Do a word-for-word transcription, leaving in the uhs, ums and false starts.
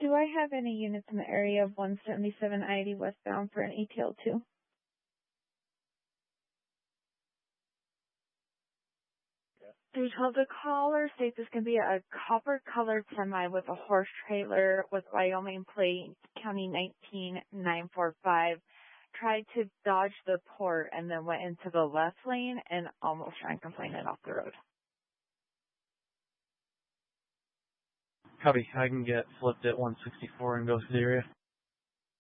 Do I have any units in the area of one seventy-seven I eighty westbound for an E T L two? three twelve, the caller states this can be a copper-colored semi with a horse trailer with Wyoming plate, county nineteen nine forty-five. Tried to dodge the port and then went into the left lane and almost ran complaining off the road. Copy. I can get flipped at one sixty-four and go to the area.